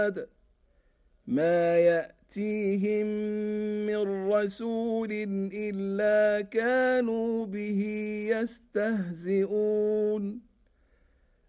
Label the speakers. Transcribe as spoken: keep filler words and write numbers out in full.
Speaker 1: ما يأتيهم من رسول إلا كانوا به يستهزئون